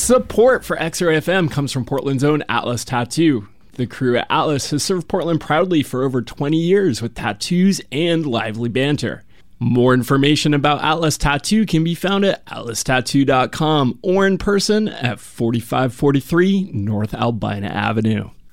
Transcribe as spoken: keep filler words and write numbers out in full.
Support for X-Ray F M comes from Portland's own Atlas Tattoo. The crew at Atlas has served Portland proudly for over twenty years with tattoos and lively banter. More information about Atlas Tattoo can be found at atlas tattoo dot com or in person at forty-five forty-three North Albina Avenue.